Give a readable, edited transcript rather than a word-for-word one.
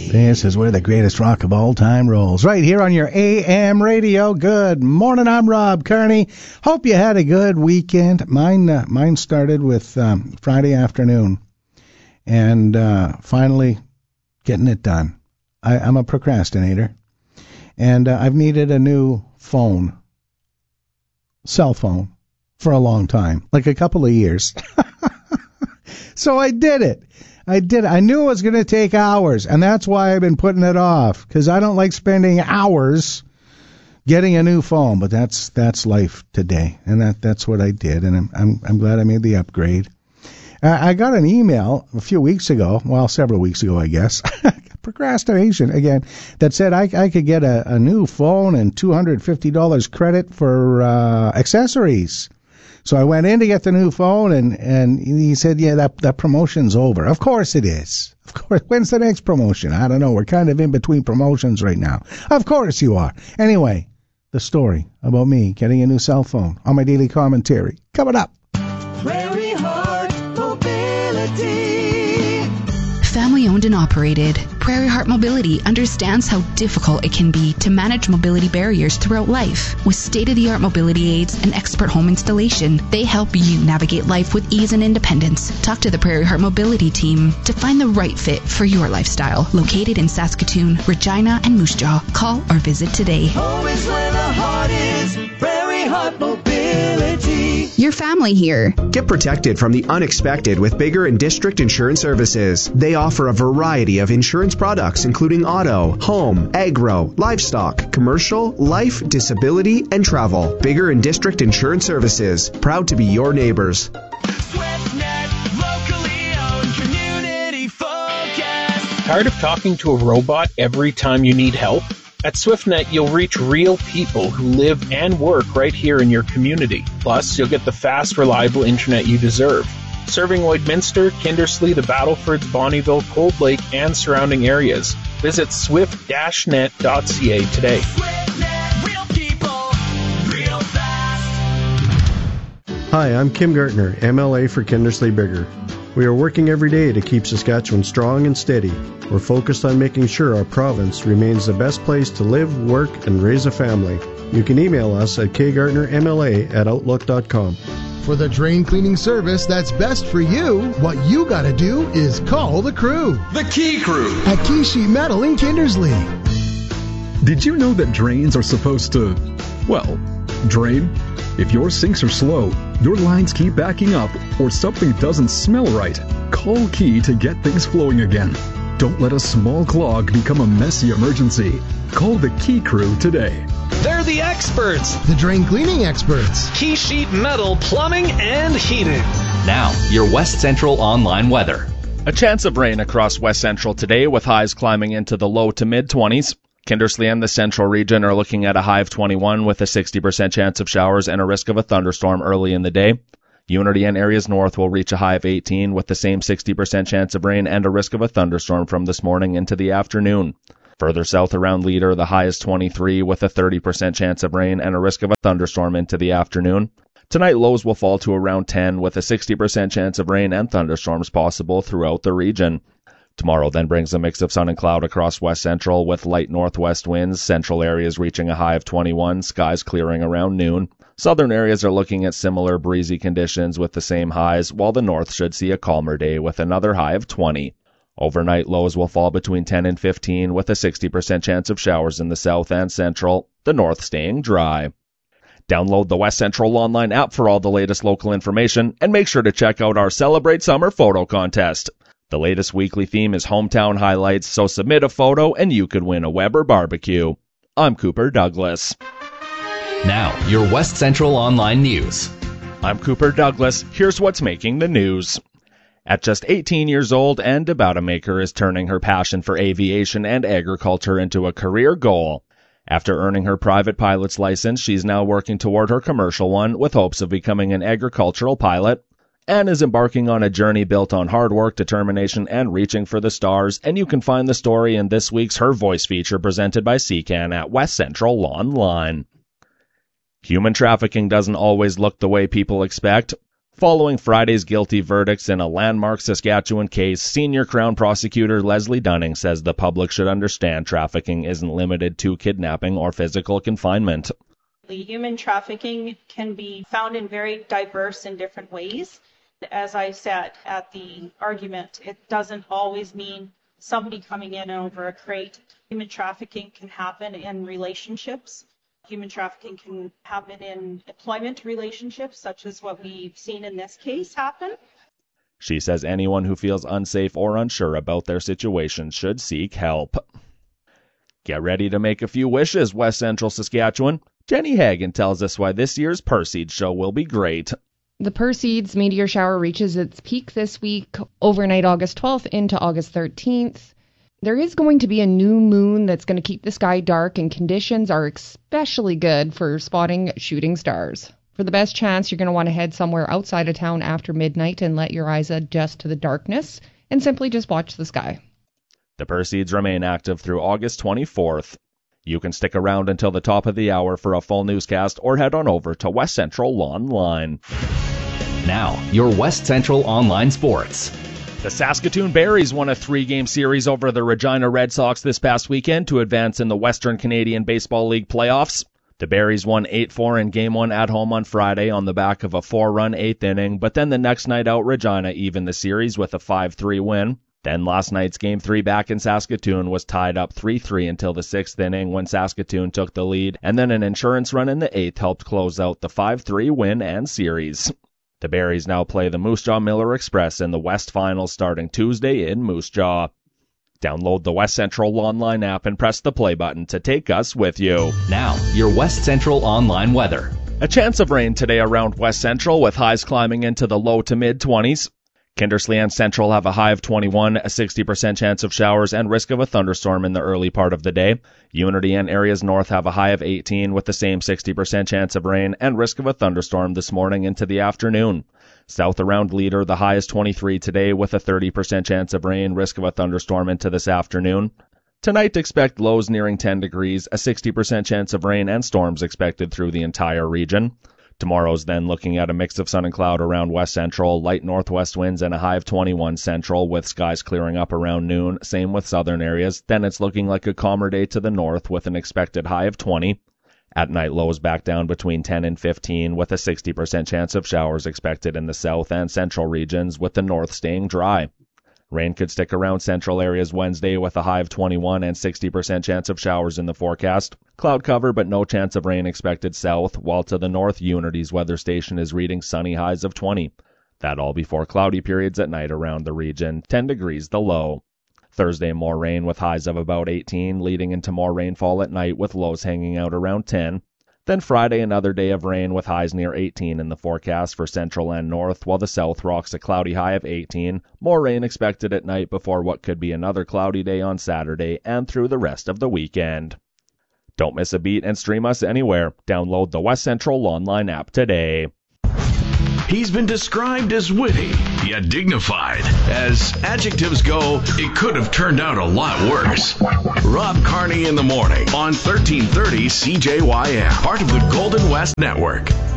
This is where the greatest rock of all time rolls. Right here on your AM radio. Good morning, I'm Rob Kearney. Hope you had a good weekend. Mine started with Friday afternoon. And finally getting it done. I'm a procrastinator. And I've needed a new phone. Cell phone. For a long time. Like a couple of years. So I did it. I knew it was going to take hours, and that's why I've been putting it off, because I don't like spending hours getting a new phone. But that's life today, and that's what I did, and I'm glad I made the upgrade. I got an email a few weeks ago, well, several weeks ago, I guess, procrastination again, that said I could get a new phone and $250 credit for accessories. So I went in to get the new phone, and he said, yeah, that promotion's over. Of course it is. Of course. When's the next promotion? I don't know. We're kind of in between promotions right now. Of course you are. Anyway, the story about me getting a new cell phone on my daily commentary. Coming up. Prairie Heart Mobility. Family owned and operated, Prairie Heart Mobility understands how difficult it can be to manage mobility barriers throughout life. With state-of-the-art mobility aids and expert home installation, they help you navigate life with ease and independence. Talk to the Prairie Heart Mobility team to find the right fit for your lifestyle. Located in Saskatoon, Regina, and Moose Jaw. Call or visit today. Home is where the heart is. Prairie Heart Mobility. Your family here. Get protected from the unexpected with Bigger and District Insurance Services. They offer a variety of insurance products, including auto, home, agro, livestock, commercial, life, disability, and travel. Bigger and District Insurance Services. Proud to be your neighbors. SwiftNet, locally owned, community focused. Tired of talking to a robot every time you need help? At SwiftNet, you'll reach real people who live and work right here in your community. Plus, you'll get the fast, reliable internet you deserve. Serving Lloydminster, Kindersley, the Battlefords, Bonnyville, Cold Lake, and surrounding areas. Visit swift-net.ca today. SwiftNet, real people, real fast. Hi, I'm Kim Gartner, MLA for Kindersley Bigger. We are working every day to keep Saskatchewan strong and steady. We're focused on making sure our province remains the best place to live, work, and raise a family. You can email us at kgartnermla@outlook.com. For the drain cleaning service that's best for you, what you gotta do is call the crew. The Key Crew at Key Sheet Metal in Kindersley. Did you know that drains are supposed to, well, drain? If your sinks are slow, your lines keep backing up, or something doesn't smell right, call Key to get things flowing again. Don't let a small clog become a messy emergency. Call the Key Crew today. They're the experts. The drain cleaning experts. Key Sheet Metal Plumbing and Heating. Now, your West Central online weather. A chance of rain across West Central today with highs climbing into the low to mid-20s. Kindersley and the Central region are looking at a high of 21 with a 60% chance of showers and a risk of a thunderstorm early in the day. Unity and areas north will reach a high of 18 with the same 60% chance of rain and a risk of a thunderstorm from this morning into the afternoon. Further south around Leader, the high is 23 with a 30% chance of rain and a risk of a thunderstorm into the afternoon. Tonight, lows will fall to around 10 with a 60% chance of rain and thunderstorms possible throughout the region. Tomorrow then brings a mix of sun and cloud across West Central with light northwest winds, central areas reaching a high of 21, skies clearing around noon. Southern areas are looking at similar breezy conditions with the same highs, while the north should see a calmer day with another high of 20. Overnight lows will fall between 10 and 15 with a 60% chance of showers in the south and central, the north staying dry. Download the West Central online app for all the latest local information and make sure to check out our Celebrate Summer photo contest. The latest weekly theme is hometown highlights, so submit a photo and you could win a Weber barbecue. I'm Cooper Douglas. Now, your West Central online news. I'm Cooper Douglas. Here's what's making the news. At just 18 years old, Ann DeBatamaker is turning her passion for aviation and agriculture into a career goal. After earning her private pilot's license, she's now working toward her commercial one with hopes of becoming an agricultural pilot. Ann is embarking on a journey built on hard work, determination, and reaching for the stars, and you can find the story in this week's Her Voice feature presented by CCAN at West Central Online. Human trafficking doesn't always look the way people expect. Following Friday's guilty verdicts in a landmark Saskatchewan case, senior Crown Prosecutor Leslie Dunning says the public should understand trafficking isn't limited to kidnapping or physical confinement. Human trafficking can be found in very diverse and different ways. As I said at the argument, it doesn't always mean somebody coming in over a crate. Human trafficking can happen in relationships. Human trafficking can happen in employment relationships, such as what we've seen in this case happen. She says anyone who feels unsafe or unsure about their situation should seek help. Get ready to make a few wishes, West Central Saskatchewan. Jenny Hagan tells us why this year's Perseid show will be great. The Perseids meteor shower reaches its peak this week, overnight August 12th into August 13th. There is going to be a new moon that's going to keep the sky dark, and conditions are especially good for spotting shooting stars. For the best chance, you're going to want to head somewhere outside of town after midnight and let your eyes adjust to the darkness and simply just watch the sky. The Perseids remain active through August 24th. You can stick around until the top of the hour for a full newscast or head on over to West Central Online. Now, your West Central Online Sports. The Saskatoon Berries won a 3-game series over the Regina Red Sox this past weekend to advance in the Western Canadian Baseball League playoffs. The Berries won 8-4 in Game 1 at home on Friday on the back of a 4-run 8th inning, but then the next night out Regina evened the series with a 5-3 win. Then last night's Game 3 back in Saskatoon was tied up 3-3 until the 6th inning when Saskatoon took the lead, and then an insurance run in the 8th helped close out the 5-3 win and series. The Berries now play the Moose Jaw Miller Express in the West Finals starting Tuesday in Moose Jaw. Download the West Central Online app and press the play button to take us with you. Now, your West Central Online weather. A chance of rain today around West Central with highs climbing into the low to mid-20s. Kindersley and Central have a high of 21, a 60% chance of showers, and risk of a thunderstorm in the early part of the day. Unity and areas north have a high of 18 with the same 60% chance of rain and risk of a thunderstorm this morning into the afternoon. South around Leader, the high is 23 today with a 30% chance of rain, risk of a thunderstorm into this afternoon. Tonight, expect lows nearing 10 degrees, a 60% chance of rain and storms expected through the entire region. Tomorrow's then looking at a mix of sun and cloud around West Central, light northwest winds and a high of 21 Central with skies clearing up around noon, same with southern areas. Then it's looking like a calmer day to the north with an expected high of 20. At night, lows back down between 10 and 15 with a 60% chance of showers expected in the south and central regions with the north staying dry. Rain could stick around central areas Wednesday with a high of 21 and 60% chance of showers in the forecast. Cloud cover but no chance of rain expected south, while to the north Unity's weather station is reading sunny highs of 20. That all before cloudy periods at night around the region, 10 degrees the low. Thursday more rain with highs of about 18, leading into more rainfall at night with lows hanging out around 10. Then Friday another day of rain with highs near 18 in the forecast for central and north, while the south rocks a cloudy high of 18. More rain expected at night before what could be another cloudy day on Saturday and through the rest of the weekend. Don't miss a beat and stream us anywhere. Download the West Central Online app today. He's been described as witty, yet dignified. As adjectives go, it could have turned out a lot worse. Rob Carney in the morning on 1330 CJYM, part of the Golden West Network.